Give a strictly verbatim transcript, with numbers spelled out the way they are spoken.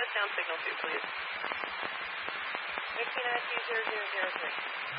sound signal to, please? Whiskey nine two zero zero zero three.